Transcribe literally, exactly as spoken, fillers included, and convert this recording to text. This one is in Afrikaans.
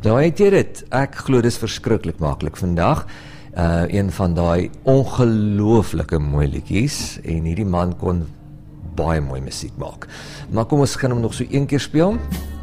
Nou het jy dit, ek glo dis verskriklik maklik vandag, uh, een van daai ongelooflike mooi liedjies, en hierdie man kon baie mooi musiek maak. Maar kom ons gaan hom nog so een keer speel.